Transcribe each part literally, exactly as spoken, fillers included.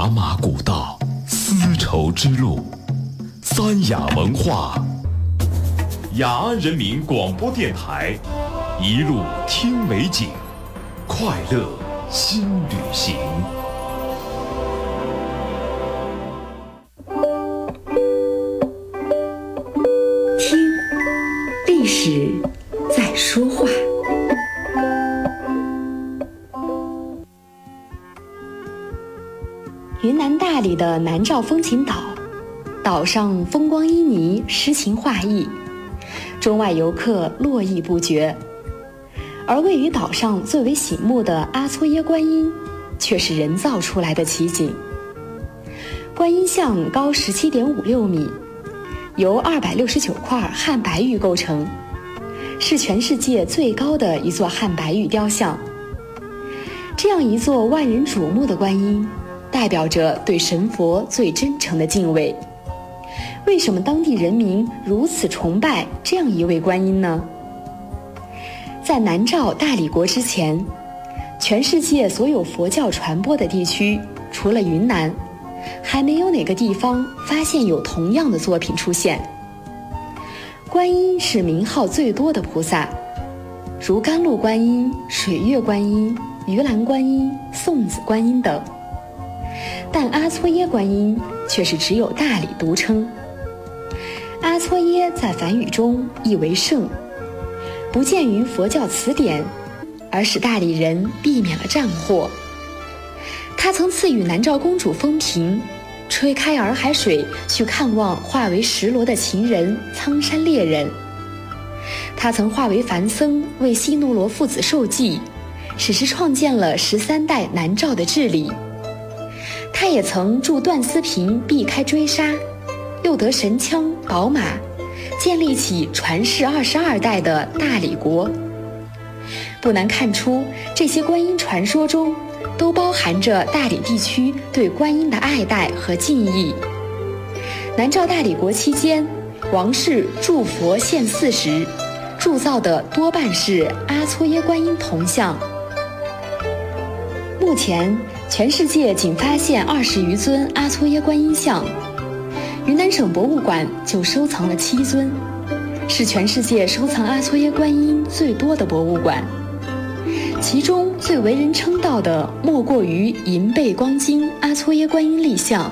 茶马古道，丝绸之路，三雅文化。雅安人民广播电台，一路听美景，快乐新旅行。 听，历史在说话。云南大理的南诏风情岛，岛上风光旖旎，诗情画意，中外游客络绎不绝。而位于岛上最为醒目的阿搓耶观音，却是人造出来的奇景。观音像高 十七点五六米，由二百六十九块汉白玉构成，是全世界最高的一座汉白玉雕像。这样一座万人瞩目的观音，代表着对神佛最真诚的敬畏。为什么当地人民如此崇拜这样一位观音呢？在南诏大理国之前，全世界所有佛教传播的地区，除了云南，还没有哪个地方发现有同样的作品出现。观音是名号最多的菩萨，如甘露观音、水月观音、盂兰观音、送子观音等，但阿搓耶观音却是只有大理独称。阿搓耶在梵语中意为圣，不见于佛教词典，而使大理人避免了战祸。他曾赐予南诏公主风平，吹开洱海水去看望化为石螺的情人苍山猎人。他曾化为梵僧为悉奴罗父子受祭，使之创建了十三代南诏的治理。他也曾助段思平避开追杀，又得神枪宝马，建立起传世二十二代的大理国。不难看出，这些观音传说中都包含着大理地区对观音的爱戴和敬意。南诏大理国期间，王室铸佛献祀时，铸造的多半是阿搓耶观音铜像。目前全世界仅发现二十余尊阿搓耶观音像，云南省博物馆就收藏了七尊，是全世界收藏阿搓耶观音最多的博物馆。其中最为人称道的莫过于银背光晶阿搓耶观音立像。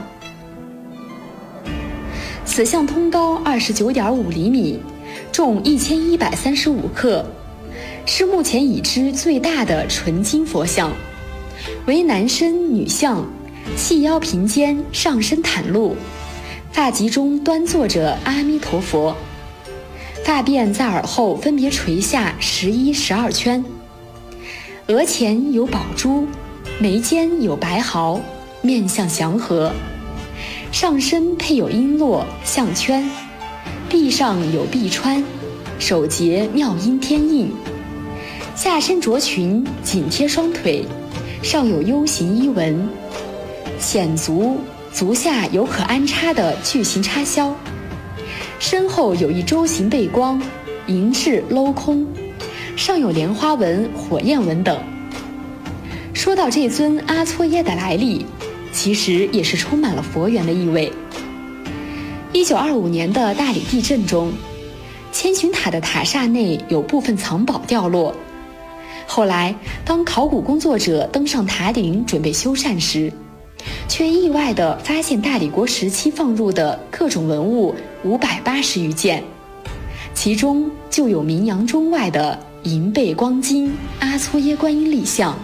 此像通高 二十九点五厘米，重一千一百三十五克，是目前已知最大的纯金佛像，为男身女相，细腰平肩，上身袒露，发髻中端坐着阿弥陀佛，发辫在耳后分别垂下十一、十二圈，额前有宝珠，眉间有白毫，面相祥和，上身配有璎珞、项圈，臂上有臂穿，手结妙音天印，下身着裙紧贴双腿，上有 U 型衣纹，显足足下有可安插的巨型插销，身后有一舟形背光，银质镂空，上有莲花纹、火焰纹等。说到这尊阿搓耶的来历，其实也是充满了佛缘的意味。一九二五年的大理地震中，千寻塔的塔刹内有部分藏宝掉落。后来，当考古工作者登上塔顶准备修缮时，却意外地发现大理国时期放入的各种文物五百八十余件，其中就有名扬中外的银背光晶阿搓耶观音立像。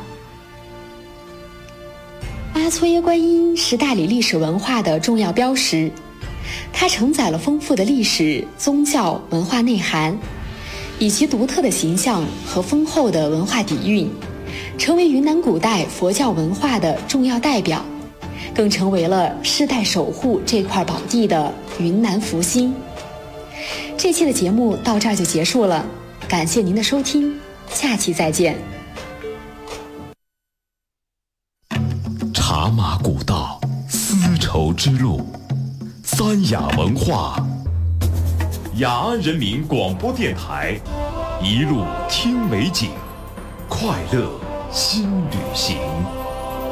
阿搓耶观音是大理历史文化的重要标识，它承载了丰富的历史、宗教、文化内涵，以其独特的形象和丰厚的文化底蕴，成为云南古代佛教文化的重要代表，更成为了世代守护这块宝地的云南福星。这期的节目到这儿就结束了，感谢您的收听，下期再见。 茶马古道，丝绸之路，三雅文化。雅安人民广播电台，一路听美景，快乐新旅行。